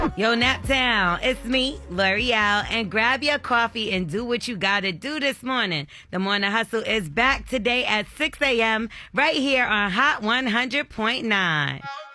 Yo, Naptown, it's me, L'Oreal, and grab your coffee and do what you gotta do this morning. The Morning Hustle is back today at 6 a.m. right here on Hot 100.9.